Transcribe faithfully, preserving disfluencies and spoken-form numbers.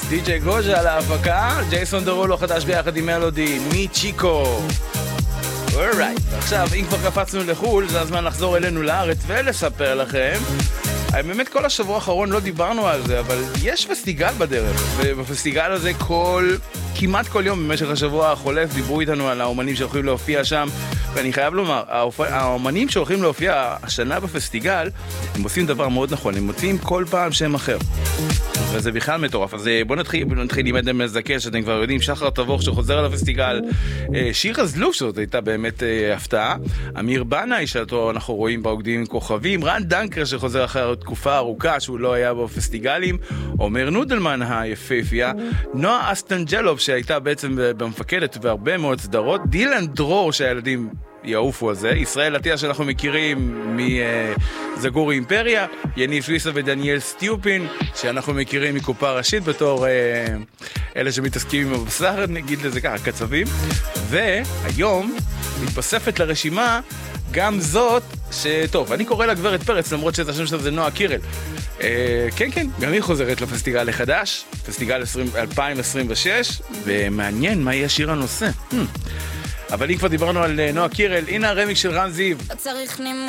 די-ג'יי גוז'ה על ההפקה, ג'ייסון דרולו חדש ביחד עם מלודי, מי צ'יקו. אורייט, עכשיו אם כבר קפצנו לחול, זה הזמן לחזור אלינו לארץ ולספר לכם. באמת כל השבוע האחרון לא דיברנו על זה, אבל יש פסטיגל בדרך, ובפסטיגל הזה כל, כמעט כל יום במשך השבוע החולף דיברו איתנו על האומנים שהולכים להופיע שם, ואני חייב לומר, האומנים שהולכים להופיע השנה בפסטיגל, הם עושים דבר מאוד נכון, הם מוצאים כל פעם שם אחר. וזה בכלל מטורף. אז בואו נתחיל, בוא נתחיל עם אדם מזכה, שאתם כבר יודעים, שחר תבוך שחוזר על הפסטיגל, שיר הזלוף שזאת הייתה באמת הפתעה, אמיר בנאי שאותו אנחנו רואים בעוקדים עם כוכבים, רן דנקר שחוזר אחרי תקופה ארוכה שהוא לא היה בפסטיגלים, עומר נודלמן היפהפייה, נועה אסטנג'לוב שהייתה בעצם במפקדת בהרבה מאוד סדרות, דילן דרור שהילדים יעופו על זה, ישראל עטיה שאנחנו מכירים מזגורי אימפריה, יניב שוויסה ודניאל סטיופין שאנחנו מכירים מקופה ראשית בתור אה, אלה שמתעסקים עם הבשר, נגיד לזה ככה, קצבים. והיום מתפספת לרשימה גם זאת שטוב, אני קורא לה גברת פרץ למרות שאת השם שלה זה נועה קירל. אה, כן כן, גם היא חוזרת לפסטיגל החדש, פסטיגל אלפיים עשרים ושש, ומעניין מה יהיה שיר הנושא. Hmm. אבל אם כבר דיברנו על נועה קירל, הנה הרמיק של רן זיו. צריך נימוס